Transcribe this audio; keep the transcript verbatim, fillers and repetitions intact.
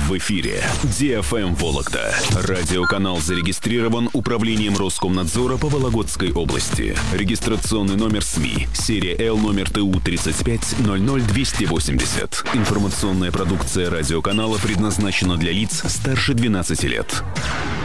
В эфире ди эф эм Вологда. Радиоканал зарегистрирован Управлением Роскомнадзора по Вологодской области. Регистрационный номер СМИ. Серия Л номер Т У тридцать пять ноль ноль двести восемьдесят. Информационная продукция радиоканала предназначена для лиц старше двенадцати лет.